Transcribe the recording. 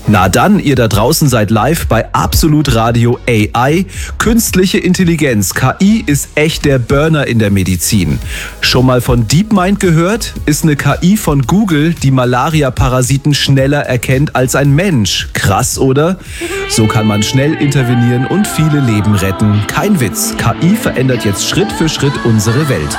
Na dann, ihr da draußen seid live bei Absolut Radio AI. Künstliche Intelligenz, KI, ist echt der Burner in der Medizin. Schon mal von DeepMind gehört? Ist eine KI von Google, die Malaria-Parasiten schneller erkennt als ein Mensch. Krass, oder? So kann man schnell intervenieren und viele Leben retten. Kein Witz, KI verändert jetzt Schritt für Schritt unsere Welt.